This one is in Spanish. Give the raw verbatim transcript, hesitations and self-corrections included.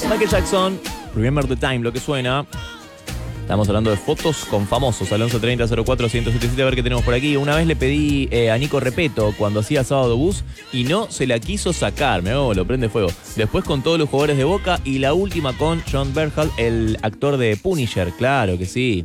Michael Jackson, Remember the Time, lo que suena. Estamos hablando de fotos con famosos, al once treinta cero cuatro ciento setenta y siete, a ver qué tenemos por aquí. Una vez le pedí eh, a Nico Repeto cuando hacía Sábado Bus y no se la quiso sacar, me hago, lo prende fuego. Después con todos los jugadores de Boca y la última con John Berhal, el actor de Punisher, claro que sí.